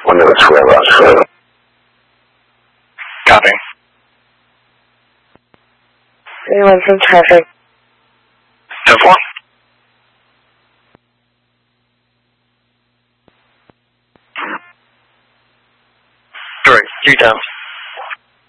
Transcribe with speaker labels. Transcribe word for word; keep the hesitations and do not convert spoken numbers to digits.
Speaker 1: One minute, square left.
Speaker 2: Copy.
Speaker 3: Anyone from traffic?
Speaker 2: ten four. Correct. Three times.